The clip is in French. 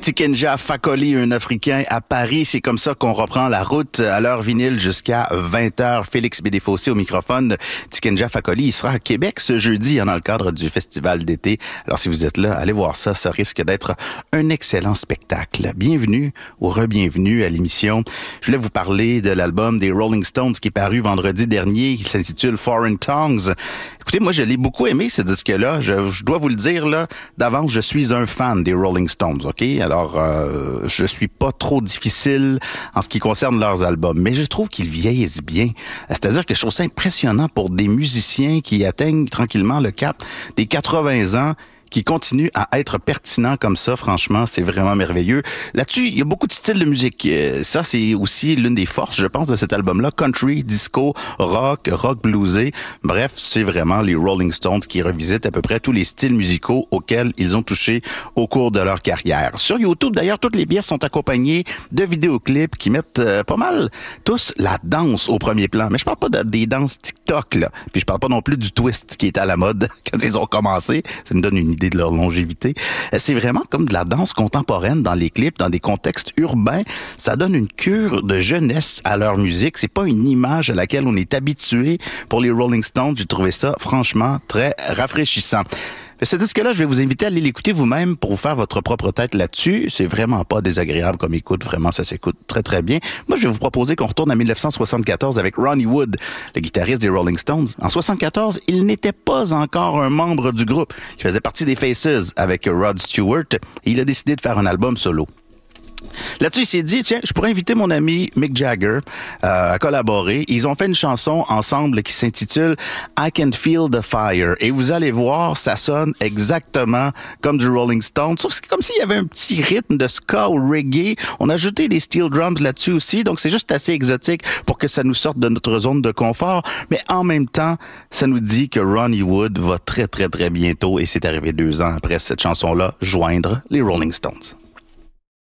Tikenja Fakoly, un Africain à Paris. C'est comme ça qu'on reprend la route à l'heure vinyle jusqu'à 20h. Félix Bédéfossé au microphone. Tikenja Fakoly, il sera à Québec ce jeudi dans le cadre du festival d'été. Alors si vous êtes là, allez voir ça. Ça risque d'être un excellent spectacle. Bienvenue ou re-bienvenue à l'émission. Je voulais vous parler de l'album des Rolling Stones qui est paru vendredi dernier. Il s'intitule Foreign Tongues. Écoutez, moi, je l'ai beaucoup aimé, ce disque-là. Je dois vous le dire, là, d'avance, je suis un fan des Rolling Stones, OK? Alors, je suis pas trop difficile en ce qui concerne leurs albums, mais je trouve qu'ils vieillissent bien. C'est-à-dire que je trouve ça impressionnant pour des musiciens qui atteignent tranquillement le cap des 80 ans, qui continue à être pertinent comme ça, franchement, c'est vraiment merveilleux. Là-dessus, il y a beaucoup de styles de musique. Ça, c'est aussi l'une des forces, je pense, de cet album-là. Country, disco, rock bluesé. Bref, c'est vraiment les Rolling Stones qui revisitent à peu près tous les styles musicaux auxquels ils ont touché au cours de leur carrière. Sur YouTube, d'ailleurs, toutes les pièces sont accompagnées de vidéoclips qui mettent pas mal tous la danse au premier plan. Mais je parle pas des danses TikTok, là. Puis je parle pas non plus du twist qui est à la mode quand ils ont commencé. Ça me donne une idée de leur longévité. C'est vraiment comme de la danse contemporaine dans les clips, dans des contextes urbains. Ça donne une cure de jeunesse à leur musique. C'est pas une image à laquelle on est habitué pour les Rolling Stones. J'ai trouvé ça franchement très rafraîchissant. Ce disque-là, je vais vous inviter à aller l'écouter vous-même pour vous faire votre propre tête là-dessus. C'est vraiment pas désagréable comme écoute. Vraiment, ça s'écoute très, très bien. Moi, je vais vous proposer qu'on retourne en 1974 avec Ronnie Wood, le guitariste des Rolling Stones. En 74, il n'était pas encore un membre du groupe. Il faisait partie des Faces avec Rod Stewart et il a décidé de faire un album solo. Là-dessus, il s'est dit, tiens, je pourrais inviter mon ami Mick Jagger à collaborer. Ils ont fait une chanson ensemble qui s'intitule I Can Feel the Fire. Et vous allez voir, ça sonne exactement comme du Rolling Stone. Sauf que c'est comme s'il y avait un petit rythme de ska ou reggae. On a ajouté des steel drums là-dessus aussi. Donc, c'est juste assez exotique pour que ça nous sorte de notre zone de confort. Mais en même temps, ça nous dit que Ronnie Wood va très, très, très bientôt, et c'est arrivé 2 ans après cette chanson-là, joindre les Rolling Stones.